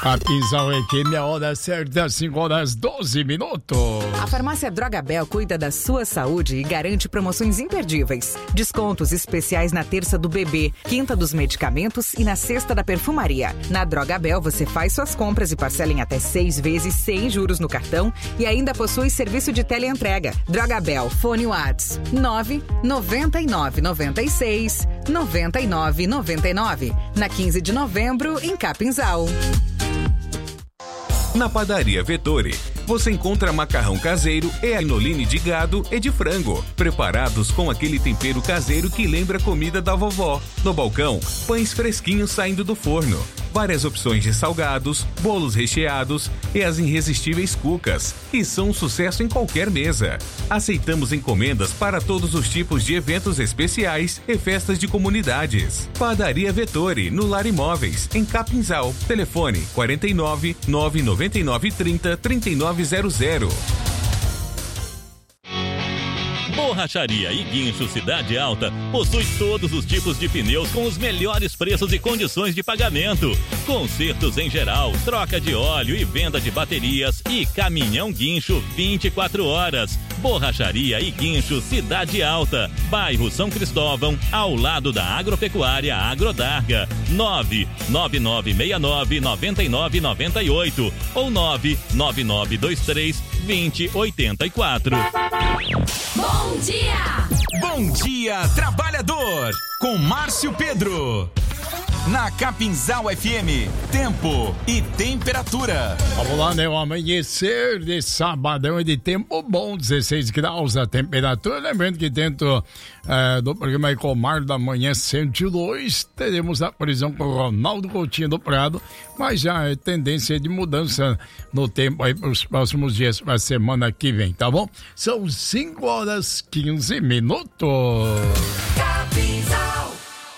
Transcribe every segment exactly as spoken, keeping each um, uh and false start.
Capinzal aqui, minha hora certa, cinco horas doze minutos. A farmácia Drogabel cuida da sua saúde e garante promoções imperdíveis. Descontos especiais na terça do bebê, quinta dos medicamentos e na sexta da perfumaria. Na Drogabel você faz suas compras e parcela em até seis vezes sem juros no cartão e ainda possui serviço de teleentrega. Drogabel, fone Whats nove noventa e nove noventa e seis noventa e nove noventa e nove. Na quinze de novembro, em Capinzal. Na Padaria Vettori, você encontra macarrão caseiro e anoline de gado e de frango, preparados com aquele tempero caseiro que lembra a comida da vovó. No balcão, pães fresquinhos saindo do forno, várias opções de salgados, bolos recheados e as irresistíveis cucas, que são um sucesso em qualquer mesa. Aceitamos encomendas para todos os tipos de eventos especiais e festas de comunidades. Padaria Vettori, no Lar Imóveis, em Capinzal. Telefone quarenta e nove, nove noventa e nove, trinta, trinta e nove zero zero. Borracharia e Guincho Cidade Alta possui todos os tipos de pneus com os melhores preços e condições de pagamento. Consertos em geral, troca de óleo e venda de baterias e caminhão guincho vinte e quatro horas. Borracharia e Guincho Cidade Alta, bairro São Cristóvão, ao lado da Agropecuária Agrodarga. nove nove nove seis nove nove nove nove oito ou nove nove nove dois três dois zero oito quatro. Bom dia! Bom dia, trabalhador! Com Márcio Pedro. Na Capinzal F M, tempo e temperatura. Vamos lá, né? O amanhecer de sabadão é de tempo bom, dezesseis graus a temperatura. Lembrando que dentro é, do programa Ecomar da manhã cento e dois, teremos a prisão com o Ronaldo Coutinho do Prado, mas já é tendência de mudança no tempo aí para os próximos dias, para a semana que vem, tá bom? São cinco horas e quinze minutos. Capinzal.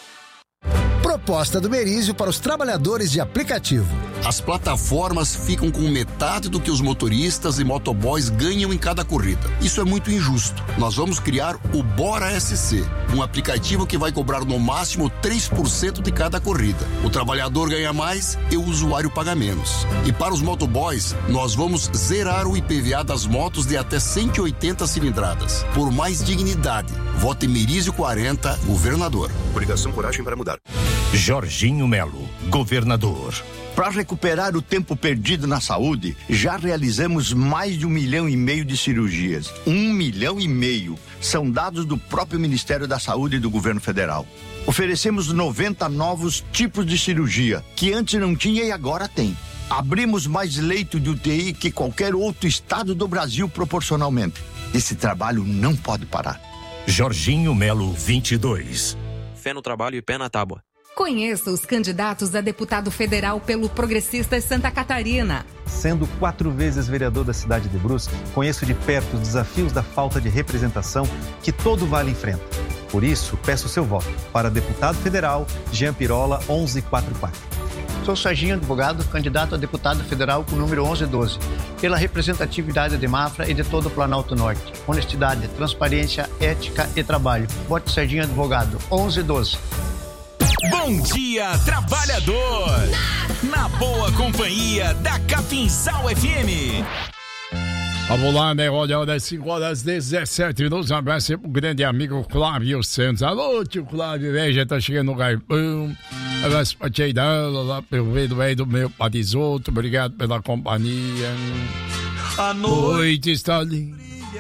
Proposta do Merizio para os trabalhadores de aplicativo. As plataformas ficam com metade do que os motoristas e motoboys ganham em cada corrida. Isso é muito injusto. Nós vamos criar o Bora S C, um aplicativo que vai cobrar no máximo três por cento de cada corrida. O trabalhador ganha mais e o usuário paga menos. E para os motoboys, nós vamos zerar o I P V A das motos de até cento e oitenta cilindradas. Por mais dignidade, vote Merizio quarenta, governador. Coligação Coragem para Mudar. Jorginho Melo, governador. Para recuperar o tempo perdido na saúde, já realizamos mais de um milhão e meio de cirurgias. Um milhão e meio. São dados do próprio Ministério da Saúde e do Governo Federal. Oferecemos noventa novos tipos de cirurgia, que antes não tinha e agora tem. Abrimos mais leito de U T I que qualquer outro estado do Brasil proporcionalmente. Esse trabalho não pode parar. Jorginho Melo, vinte e dois. Fé no trabalho e pé na tábua. Conheça os candidatos a deputado federal pelo Progressistas Santa Catarina. Sendo quatro vezes vereador da cidade de Brusque, conheço de perto os desafios da falta de representação que todo vale enfrenta. Por isso, peço seu voto para deputado federal Jean Pirola onze quarenta e quatro. Sou Serginho Advogado, candidato a deputado federal com o número onze doze, pela representatividade de Mafra e de todo o Planalto Norte. Honestidade, transparência, ética e trabalho. Vote Serginho Advogado, onze doze. Bom dia, trabalhador! Na boa companhia da Capinzal F M. Vamos lá, né? Olha, olha, cinco horas dezessete minutos. Um abraço aí pro grande amigo Clávio Santos. Alô, tio Clávio, velho, já tá chegando no garpão. Um abraço pra tia Idala, lá pelo meio do meu patisoto. Obrigado pela companhia. A noite está linda,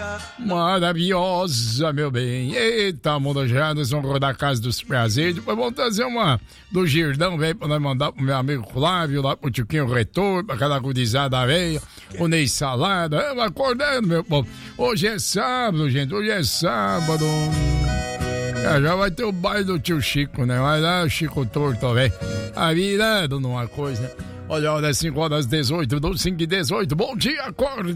maravilhosa, meu bem. Eita, mundo já, nós vamos rodar a Casa dos Prazeres. Depois vamos trazer uma do Girdão, velho, pra nós mandar pro meu amigo Flávio, lá pro Tiquinho Retor, pra aquela gudizada velha, o Ney Salada. Eu acordando, meu povo. Hoje é sábado, gente, hoje é sábado. É, já vai ter o baile do tio Chico, né? Vai lá, o Chico Torto, velho. Tá virando numa coisa, né? Olha, olha, cinco horas dezoito, cinco e dezoito. Bom dia, acorda.